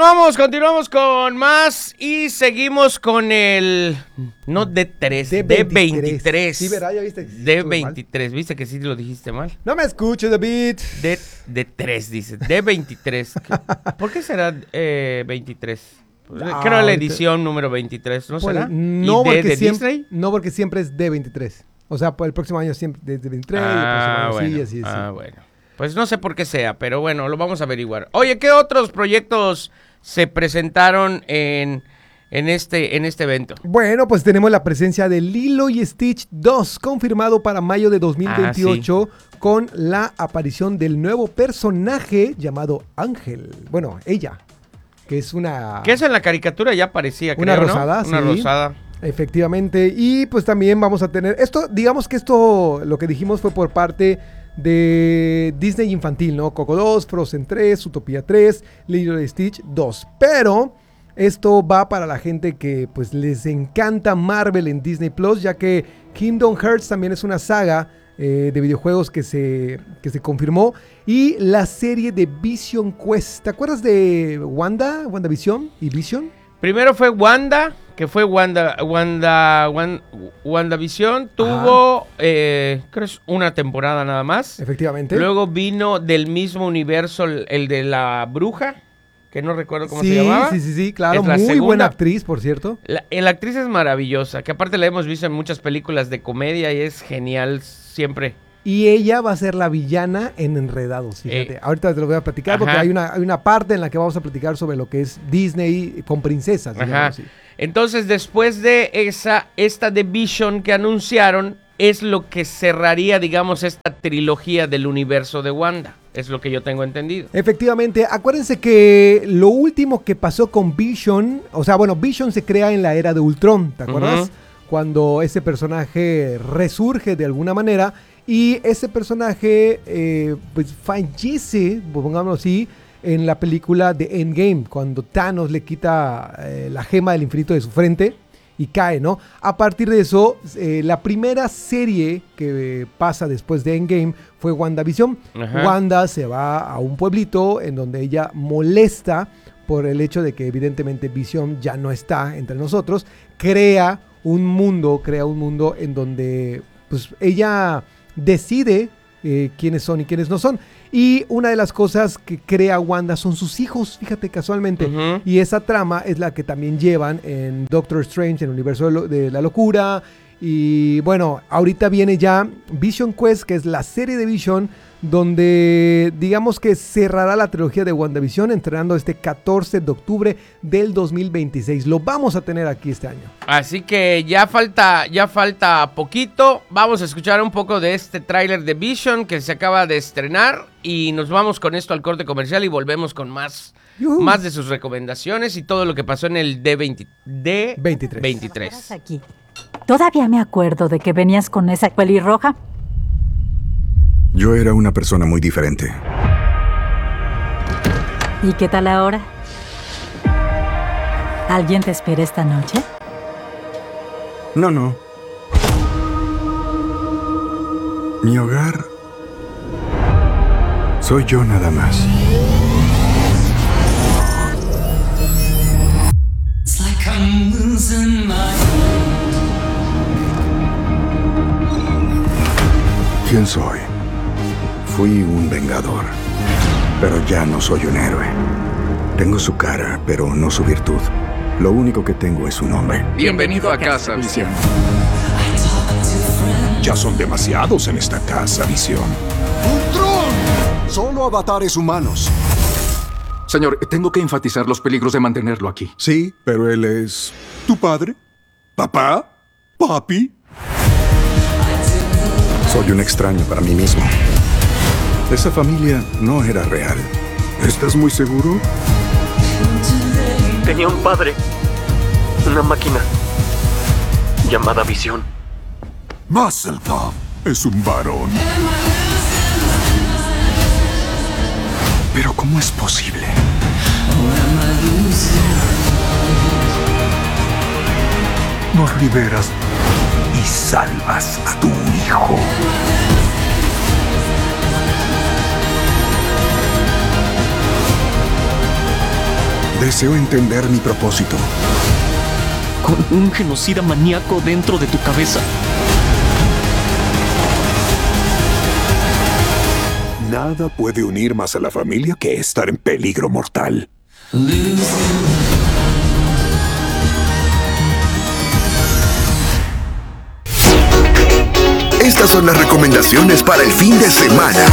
Continuamos con más y seguimos con el... No D3, D23. Sí, verá, ya viste. D23, ¿viste que sí lo dijiste mal? No me escuches, David. D3, dice. D23. ¿Por qué será 23? Creo ahorita... la edición número 23, ¿no será? No, ¿Y porque Disney? No, porque siempre es D23. O sea, el próximo año siempre desde 23 y el próximo año bueno. sí, así. Bueno. Pues no sé por qué sea, pero bueno, lo vamos a averiguar. Oye, ¿qué otros proyectos se presentaron en este evento? Bueno, pues tenemos la presencia de Lilo y Stitch 2, confirmado para mayo de 2028, sí, con la aparición del nuevo personaje llamado Ángel. Bueno, ella, que es una... Que eso en la caricatura ya parecía, una creo, rosada, ¿no? Una rosada. Efectivamente, y pues también vamos a tener... Digamos que lo que dijimos fue por parte de Disney infantil, ¿no? Coco 2, Frozen 3, Zootopia 3, Lilo y Stitch 2. Pero esto va para la gente que pues les encanta Marvel en Disney Plus, ya que Kingdom Hearts también es una saga de videojuegos que se confirmó. Y la serie de Vision Quest. ¿Te acuerdas de WandaVision y Vision? Primero fue Wanda, que fue WandaVision. Tuvo, creo es una temporada nada más. Efectivamente. Luego vino del mismo universo el de la bruja, que no recuerdo cómo se llamaba. Sí, claro. Muy buena actriz, por cierto. La actriz es maravillosa, que aparte la hemos visto en muchas películas de comedia y es genial siempre. Y ella va a ser la villana en Enredados, fíjate. Ahorita te lo voy a platicar, porque hay una parte en la que vamos a platicar sobre lo que es Disney con princesas. Así. Entonces, después de esta de Vision que anunciaron, es lo que cerraría, digamos, esta trilogía del universo de Wanda. Es lo que yo tengo entendido. Efectivamente, acuérdense que lo último que pasó con Vision, Vision se crea en la era de Ultron, ¿te acuerdas? Cuando ese personaje resurge de alguna manera. Y ese personaje pues fallece, pongámoslo así, en la película de Endgame, cuando Thanos le quita la gema del infinito de su frente y cae, ¿no? A partir de eso, la primera serie que pasa después de Endgame fue WandaVision. Wanda se va a un pueblito en donde ella molesta por el hecho de que evidentemente Vision ya no está entre nosotros. Crea un mundo en donde pues ella decide quiénes son y quiénes no son. Y una de las cosas que crea Wanda son sus hijos, fíjate, casualmente. Y esa trama es la que también llevan en Doctor Strange, en el universo de la locura. Y bueno, ahorita viene ya Vision Quest, que es la serie de Vision, donde digamos que cerrará la trilogía de WandaVision, estrenando este 14 de octubre del 2026. Lo vamos a tener aquí este año. Así que ya falta poquito. Vamos a escuchar un poco de este tráiler de Vision que se acaba de estrenar y nos vamos con esto al corte comercial y volvemos con más de sus recomendaciones y todo lo que pasó en el D23. Aquí. Todavía me acuerdo de que venías con esa pelirroja. Yo era una persona muy diferente. ¿Y qué tal ahora? ¿Alguien te espera esta noche? No. Mi hogar soy yo nada más. ¿Quién soy? Fui un vengador, pero ya no soy un héroe. Tengo su cara, pero no su virtud. Lo único que tengo es su nombre. Bienvenido a casa, Visión. Ya son demasiados en esta casa, Visión. ¡Ultron! Solo avatares humanos. Señor, tengo que enfatizar los peligros de mantenerlo aquí. Sí, pero él es... ¿tu padre? ¿Papá? ¿Papi? Soy un extraño para mí mismo. Esa familia no era real. ¿Estás muy seguro? Tenía un padre. Una máquina llamada Visión. Muscletop es un varón. Pero ¿cómo es posible? Nos liberas y salvas a tu hijo. Deseo entender mi propósito. Con un genocida maníaco dentro de tu cabeza. Nada puede unir más a la familia que estar en peligro mortal. Estas son las recomendaciones para el fin de semana.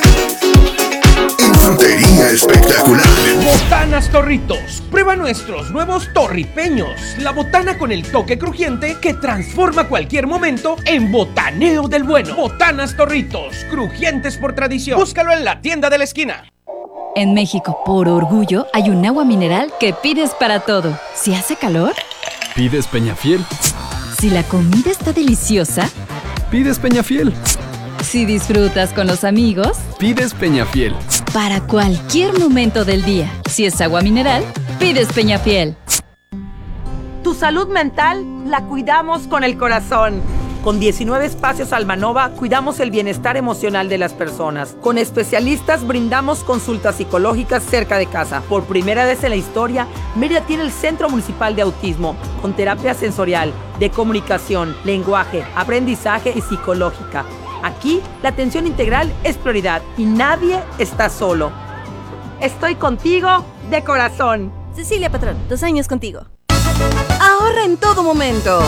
En Frutería Espectacular. Botanas Torritos. Prueba nuestros nuevos torripeños. La botana con el toque crujiente que transforma cualquier momento en botaneo del bueno. Botanas Torritos, crujientes por tradición. Búscalo en la tienda de la esquina. En México, por orgullo, hay un agua mineral que pides para todo. Si hace calor, pides Peñafiel. Si la comida está deliciosa, pides Peñafiel. Si disfrutas con los amigos, pides Peñafiel. Para cualquier momento del día. Si es agua mineral, pides Peñafiel. Tu salud mental la cuidamos con el corazón. Con 19 espacios Almanova cuidamos el bienestar emocional de las personas. Con especialistas brindamos consultas psicológicas cerca de casa. Por primera vez en la historia, Mérida tiene el Centro Municipal de Autismo, con terapia sensorial, de comunicación, lenguaje, aprendizaje y psicológica. Aquí, la atención integral es prioridad y nadie está solo. Estoy contigo de corazón. Cecilia Patrón, 2 años contigo. Ahorra en todo momento.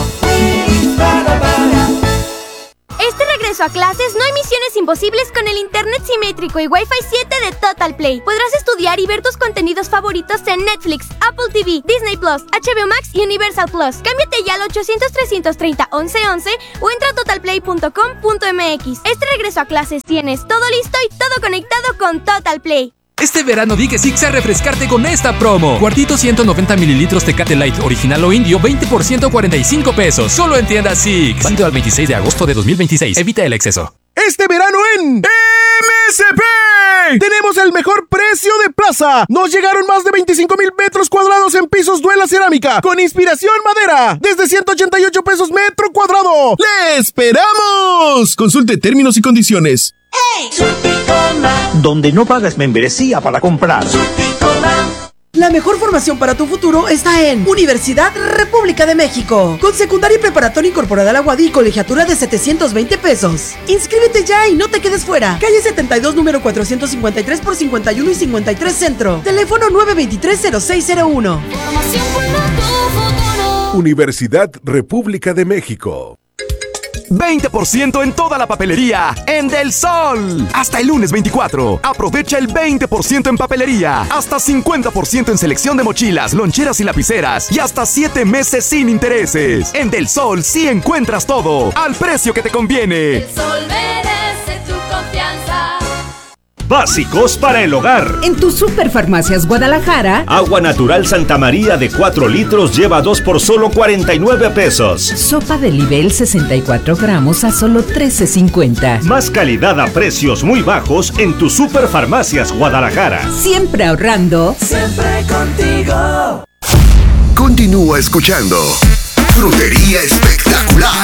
Este regreso a clases no hay misiones imposibles con el internet simétrico y Wi-Fi 7 de Total Play. Podrás estudiar y ver tus contenidos favoritos en Netflix, Apple TV, Disney Plus, HBO Max y Universal Plus. Cámbiate ya al 800-330-1111 o entra a totalplay.com.mx. Este regreso a clases tienes todo listo y todo conectado con Total Play. Este verano di que Six a refrescarte con esta promo. Cuartito 190 mililitros Tecate Light original o indio, 20% 45 pesos. Solo en tiendas Six. Válido al 26 de agosto de 2026. Evita el exceso. Este verano en MSP tenemos el mejor precio de plaza. Nos llegaron más de 25,000 metros cuadrados en pisos Duela Cerámica con inspiración madera desde 188 pesos metro cuadrado. ¡Le esperamos! Consulte términos y condiciones. Donde no pagas membresía para comprar. La mejor formación para tu futuro está en Universidad República de México, con secundaria y preparatoria incorporada a la UADY y colegiatura de 720 pesos. Inscríbete ya y no te quedes fuera. Calle 72, número 453 por 51 y 53 Centro. Teléfono 923-0601. Universidad República de México. 20% en toda la papelería en Del Sol. Hasta el lunes 24. Aprovecha el 20% en papelería. Hasta 50% en selección de mochilas, loncheras y lapiceras. Y hasta 7 meses sin intereses. En Del Sol sí encuentras todo al precio que te conviene. El Sol merece tu confianza. Básicos para el hogar. En tu Superfarmacias Guadalajara, agua natural Santa María de 4 litros lleva 2 por solo 49 pesos. Sopa de nivel 64 gramos a solo 13.50. Más calidad a precios muy bajos en tu Superfarmacias Guadalajara. Siempre ahorrando. Siempre contigo. Continúa escuchando Frutería Espectacular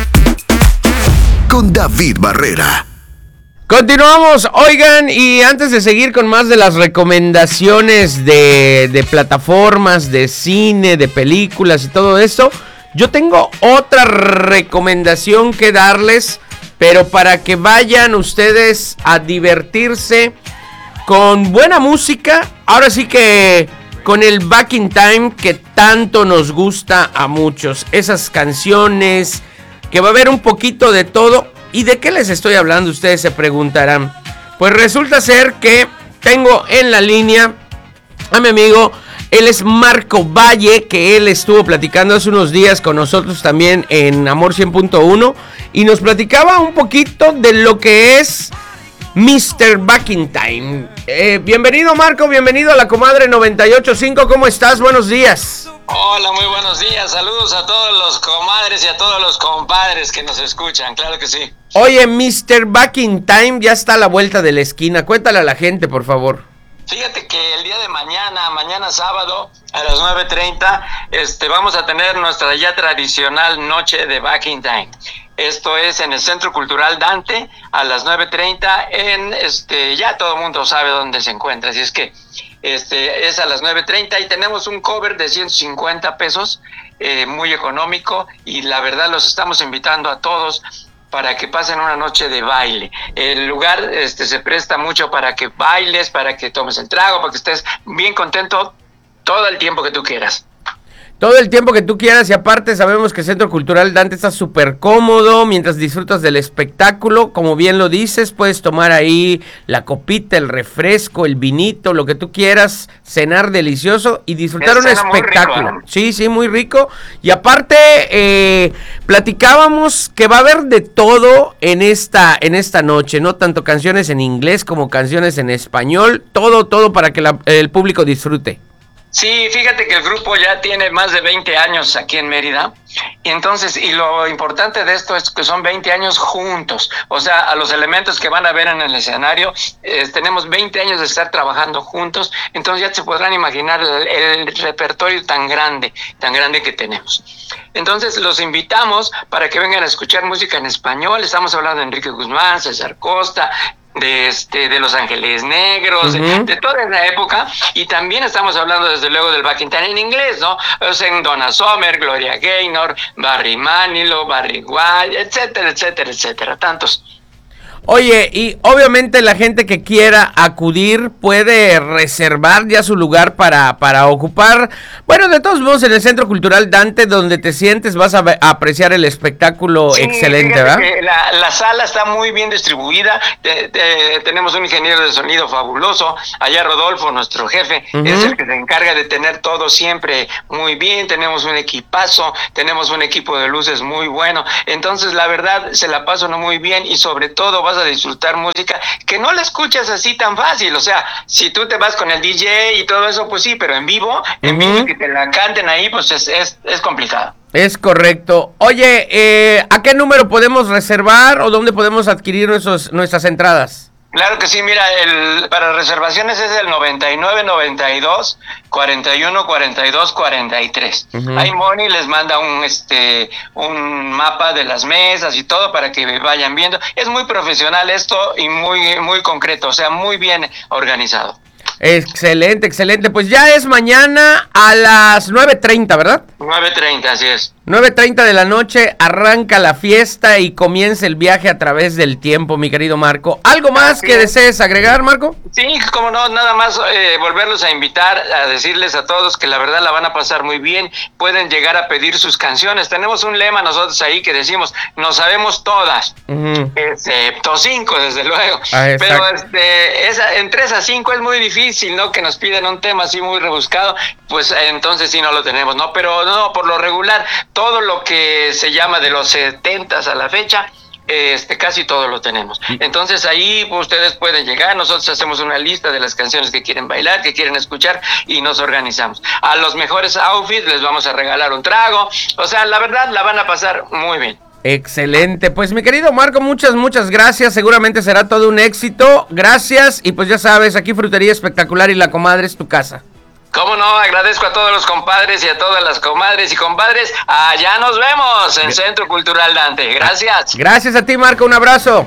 con David Barrera. Continuamos, oigan, y antes de seguir con más de las recomendaciones de plataformas, de cine, de películas y todo esto, yo tengo otra recomendación que darles, pero para que vayan ustedes a divertirse con buena música, ahora sí que con el Back in Time que tanto nos gusta a muchos, esas canciones que va a haber un poquito de todo. ¿Y de qué les estoy hablando? Ustedes se preguntarán. Pues resulta ser que tengo en la línea a mi amigo, él es Marco Valle, que él estuvo platicando hace unos días con nosotros también en Amor 100.1 y nos platicaba un poquito de lo que es Mr. Back in Time. Bienvenido Marco, bienvenido a la Comadre 98.5, ¿cómo estás? Buenos días. Hola, muy buenos días, saludos a todos los comadres y a todos los compadres que nos escuchan, claro que sí. Oye, Mr. Back in Time ya está a la vuelta de la esquina, cuéntale a la gente, por favor. Fíjate que el día de mañana sábado, a las 9:30, vamos a tener nuestra ya tradicional noche de Back in Time. Esto es en el Centro Cultural Dante, a las 9:30, ya todo el mundo sabe dónde se encuentra, así es que es a las 9:30 y tenemos un cover de 150 pesos, muy económico, y la verdad los estamos invitando a todos para que pasen una noche de baile. El lugar se presta mucho para que bailes, para que tomes el trago, para que estés bien contento todo el tiempo que tú quieras. Todo el tiempo que tú quieras, y aparte sabemos que el Centro Cultural Dante está súper cómodo mientras disfrutas del espectáculo. Como bien lo dices, puedes tomar ahí la copita, el refresco, el vinito, lo que tú quieras, cenar delicioso y disfrutar un espectáculo. Rico, ¿eh? Sí, muy rico. Y aparte, platicábamos que va a haber de todo en esta noche, ¿no? Tanto canciones en inglés como canciones en español, todo para que el público disfrute. Sí, fíjate que el grupo ya tiene más de 20 años aquí en Mérida, y lo importante de esto es que son 20 años juntos, o sea, a los elementos que van a ver en el escenario, tenemos 20 años de estar trabajando juntos, entonces ya se podrán imaginar el repertorio tan grande que tenemos. Entonces los invitamos para que vengan a escuchar música en español. Estamos hablando de Enrique Guzmán, César Costa, de Los Ángeles Negros, de toda esa época, y también estamos hablando desde luego del Back in Time en inglés, ¿no? O sea, en Donna Summer, Gloria Gaynor, Barry Manilow, Barry White, etcétera, tantos. Oye, y obviamente la gente que quiera acudir puede reservar ya su lugar para ocupar. Bueno, de todos modos, en el Centro Cultural Dante, donde te sientes, vas a apreciar el espectáculo excelente, ¿verdad? La sala está muy bien distribuida. Tenemos un ingeniero de sonido fabuloso. Allá Rodolfo, nuestro jefe, es el que se encarga de tener todo siempre muy bien. Tenemos un equipazo, tenemos un equipo de luces muy bueno. Entonces, la verdad, se la pasan muy bien, y sobre todo vas a disfrutar música que no la escuchas así tan fácil. O sea, si tú te vas con el DJ y todo eso, pues sí, pero en vivo que te la canten ahí, pues es complicado. Es correcto. Oye, ¿a qué número podemos reservar o dónde podemos adquirir nuestras entradas? Claro que sí, mira, para reservaciones es el 9992 41 42 43. Ahí Moni les manda un mapa de las mesas y todo para que vayan viendo. Es muy profesional esto y muy concreto, o sea, muy bien organizado. Excelente. Pues ya es mañana a las 9:30, ¿verdad? 9:30, así es. 9:30 de la noche arranca la fiesta y comienza el viaje a través del tiempo, mi querido Marco. ¿Algo más que desees agregar, Marco? Sí, como no, nada más volverlos a invitar, a decirles a todos que la verdad la van a pasar muy bien. Pueden llegar a pedir sus canciones. Tenemos un lema nosotros ahí que decimos, nos sabemos todas, excepto 5, desde luego. Pero en 3 a 5 es muy difícil, ¿no? Que nos piden un tema así muy rebuscado, pues entonces sí no lo tenemos, ¿no? Pero no, por lo regular, todo lo que se llama de los 70s a la fecha, casi todo lo tenemos. Entonces ahí ustedes pueden llegar, nosotros hacemos una lista de las canciones que quieren bailar, que quieren escuchar, y nos organizamos. A los mejores outfits les vamos a regalar un trago. O sea, la verdad la van a pasar muy bien. Excelente, pues mi querido Marco, muchas gracias, seguramente será todo un éxito, gracias, y pues ya sabes, aquí Frutería Espectacular y La Comadre es tu casa. Cómo no, agradezco a todos los compadres y a todas las comadres y compadres. Allá nos vemos en Centro Cultural Dante. Gracias. Gracias a ti, Marco, un abrazo.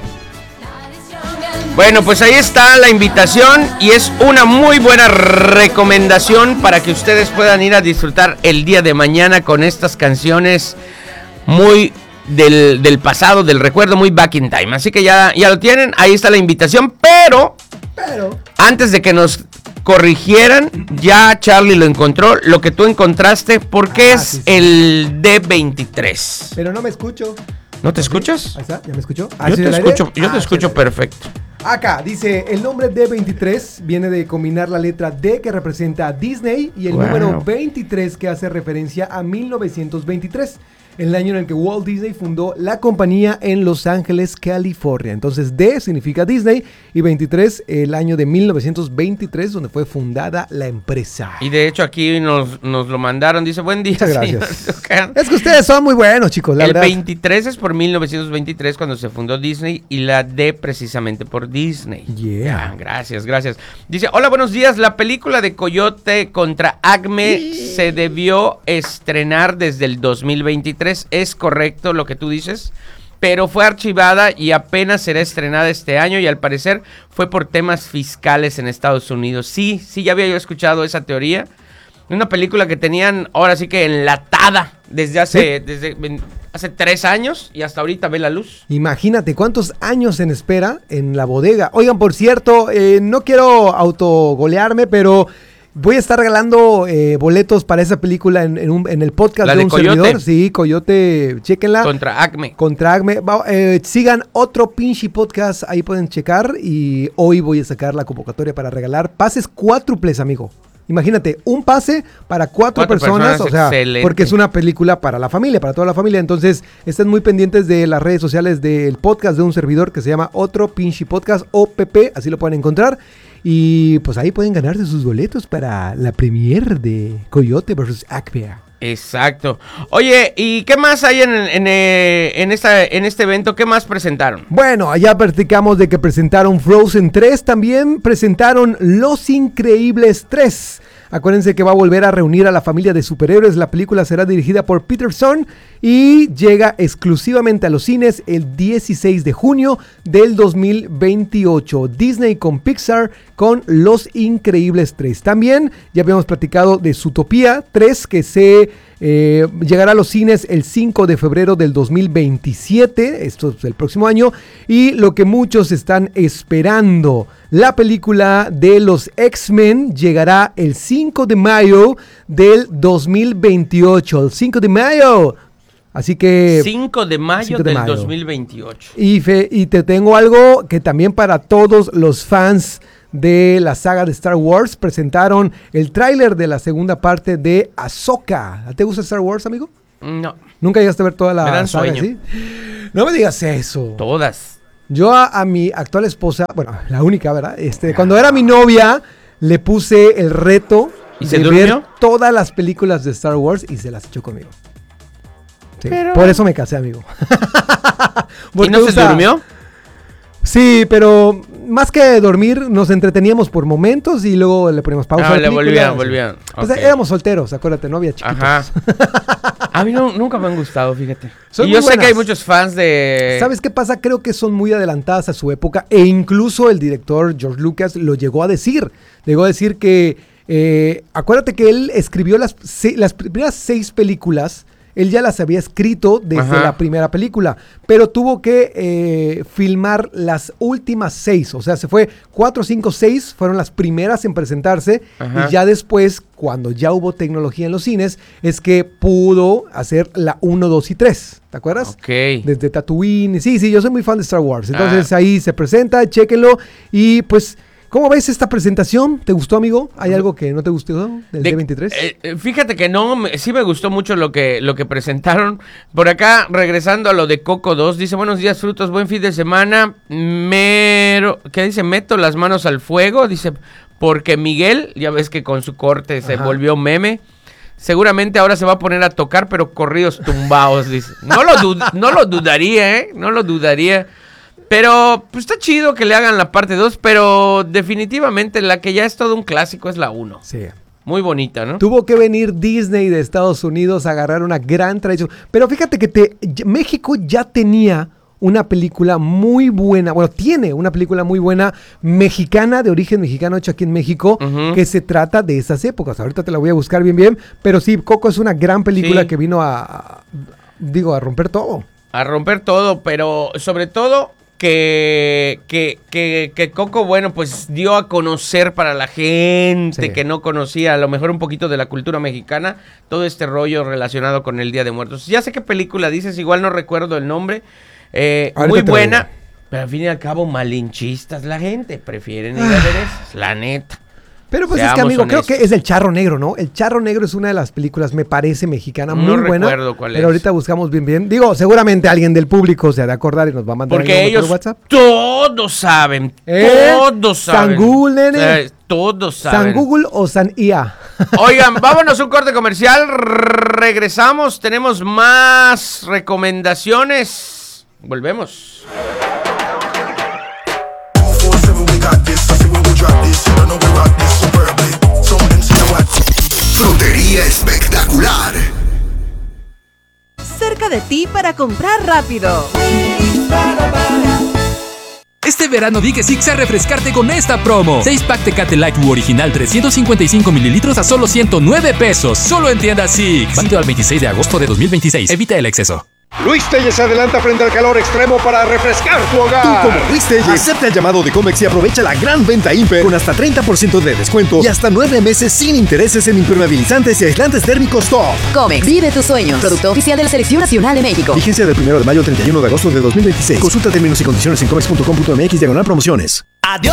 Bueno, pues ahí está la invitación y es una muy buena recomendación para que ustedes puedan ir a disfrutar el día de mañana con estas canciones muy del pasado, del recuerdo, muy back in time. Así que ya lo tienen, ahí está la invitación, pero antes de que nos corrigieran, ya Charlie lo encontró, lo que tú encontraste, porque es el D23. Pero no me escucho. ¿No te escuchas? Ahí está, ¿ya me escuchó? Yo te escucho perfecto. Acá dice, el nombre D23 viene de combinar la letra D que representa a Disney y el número 23 que hace referencia a 1923. el año en el que Walt Disney fundó la compañía en Los Ángeles, California. Entonces D significa Disney y 23 el año de 1923 donde fue fundada la empresa. Y de hecho aquí nos lo mandaron, dice buen día. Muchas gracias. Es que ustedes son muy buenos, chicos, la verdad. El 23 es por 1923 cuando se fundó Disney y la D precisamente por Disney. Yeah. Gracias. Dice, hola, buenos días. La película de Coyote contra Acme se debió estrenar desde el 2023. Es correcto lo que tú dices, pero fue archivada y apenas será estrenada este año y al parecer fue por temas fiscales en Estados Unidos. Sí, ya había yo escuchado esa teoría. Una película que tenían ahora sí que enlatada desde hace 3 años y hasta ahorita ve la luz. Imagínate cuántos años en espera en la bodega. Oigan, por cierto, no quiero autogolearme, pero voy a estar regalando boletos para esa película en el podcast de un Coyote. servidor. Sí, Coyote, chéquenla. Contra Acme. Sigan otro pinche podcast, ahí pueden checar. Y hoy voy a sacar la convocatoria para regalar pases cuádruples, amigo. Imagínate, un pase para 4 personas, o sea, excelente. Porque es una película para la familia, para toda la familia. Entonces, estén muy pendientes de las redes sociales del podcast de un servidor que se llama Otro Pinche Podcast, OPP, así lo pueden encontrar. Y pues ahí pueden ganarse sus boletos para la premiere de Coyote vs. Acme. Exacto. Oye, ¿y qué más hay en este evento? ¿Qué más presentaron? Bueno, allá platicamos de que presentaron Frozen 3, también presentaron Los Increíbles 3. Acuérdense que va a volver a reunir a la familia de superhéroes. La película será dirigida por Peterson y llega exclusivamente a los cines el 16 de junio del 2028. Disney con Pixar con Los Increíbles 3. También ya habíamos platicado de Zootopia 3 que se llegará a los cines el 5 de febrero del 2027. Esto es el próximo año. Y lo que muchos están esperando, la película de los X-Men llegará el 5 de mayo del 2028. El 5 de mayo. Así que 5 de mayo del 2028. Y te tengo algo que también para todos los fans de la saga de Star Wars presentaron el tráiler de la segunda parte de Ahsoka. ¿Te gusta Star Wars, amigo? No. ¿Nunca llegaste a ver toda la me dan saga? Sueño. ¿Sí? No me digas eso. Todas. Yo a mi actual esposa, bueno, la única, ¿verdad? Cuando era mi novia, le puse el reto de ver todas las películas de Star Wars y se las echó conmigo. Sí, por eso me casé, amigo. ¿Y no se durmió? Sí, pero más que dormir, nos entreteníamos por momentos y luego le poníamos pausa. Le volvían. Pues éramos solteros, acuérdate, no había chiquitos. Ajá. A mí nunca me han gustado, fíjate. Son y yo sé que hay muchos fans de... ¿Sabes qué pasa? Creo que son muy adelantadas a su época e incluso el director George Lucas lo llegó a decir. Llegó a decir que, acuérdate que él escribió las primeras 6 películas. Él ya las había escrito desde la primera película, pero tuvo que filmar las últimas 6. O sea, se fue 4, 5, 6, fueron las primeras en presentarse. Y ya después, cuando ya hubo tecnología en los cines, es que pudo hacer la 1, 2 y 3. ¿Te acuerdas? Ok. Desde Tatooine. Sí, yo soy muy fan de Star Wars. Entonces ahí se presenta, chéquenlo. Y pues... ¿Cómo ves esta presentación? ¿Te gustó, amigo? ¿Hay algo que no te gustó del D23? Fíjate que no, sí me gustó mucho lo que presentaron. Por acá, regresando a lo de Coco 2, dice, buenos días, frutos, buen fin de semana. ¿Qué dice? Meto las manos al fuego, dice, porque Miguel, ya ves que con su corte se volvió meme. Seguramente ahora se va a poner a tocar, pero corridos tumbados, dice. No lo dudaría, ¿eh? No lo dudaría. Pero pues está chido que le hagan la parte 2, pero definitivamente la que ya es todo un clásico es la 1. Sí. Muy bonita, ¿no? Tuvo que venir Disney de Estados Unidos a agarrar una gran tradición. Pero fíjate que México ya tenía una película muy buena, bueno, tiene una película muy buena mexicana, de origen mexicano, hecha aquí en México, que se trata de esas épocas. Ahorita te la voy a buscar bien, pero sí, Coco es una gran película que vino a romper todo. A romper todo, pero sobre todo... Que Coco, bueno, pues dio a conocer para la gente que no conocía a lo mejor un poquito de la cultura mexicana, todo este rollo relacionado con el Día de Muertos. Ya sé qué película dices, igual no recuerdo el nombre, muy buena, pero al fin y al cabo malinchistas la gente, prefieren ir a ver esas, la neta. Pero pues es que, amigo, creo que es El Charro Negro, ¿no? El Charro Negro es una de las películas, me parece, mexicana, muy buena. No recuerdo cuál es. Pero ahorita buscamos bien. Digo, seguramente alguien del público se ha de acordar y nos va a mandar porque ellos por WhatsApp. Todos saben. Todos saben. San Google, nene. Todos saben. San Google o San IA. Oigan, vámonos a un corte comercial. Regresamos. Tenemos más recomendaciones. Volvemos. Frutería espectacular. Cerca de ti para comprar rápido. Este verano di que sí a refrescarte con esta promo. 6-pack Tecate Light U original 355 mililitros a solo 109 pesos. Solo en tiendas Six. Válido al 26 de agosto de 2026. Evita el exceso. Luis Telles se adelanta frente al calor extremo para refrescar tu hogar. Tú, como Luis Telles, acepta el llamado de Comex y aprovecha la gran venta Imper con hasta 30% de descuento y hasta 9 meses sin intereses en impermeabilizantes y aislantes térmicos top. Comex, vive tus sueños. Producto oficial de la Selección Nacional de México. Vigencia del 1 de mayo al 31 de agosto de 2026. Consulta términos y condiciones en comex.com.mx/promociones.